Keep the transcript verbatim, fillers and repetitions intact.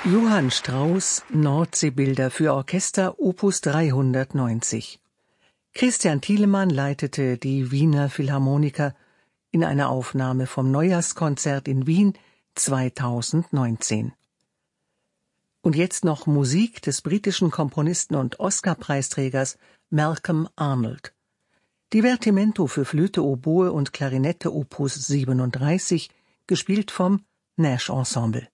Johann Strauss Nordseebilder für Orchester Opus dreihundertneunzig. Christian Thielemann leitete die Wiener Philharmoniker in einer Aufnahme vom Neujahrskonzert in Wien zweitausendneunzehn. Und jetzt noch Musik des britischen Komponisten und Oscar-Preisträgers Malcolm Arnold. Divertimento für Flöte, Oboe und Klarinette Opus siebenunddreißig, gespielt vom Nash Ensemble.